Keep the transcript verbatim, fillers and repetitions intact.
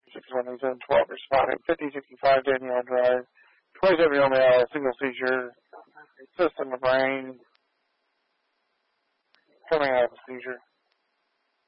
six one seven twelve responding. fifty sixty-five Danielle Drive. twenty-seven year old male, single seizure. System of brain. Coming out of a seizure.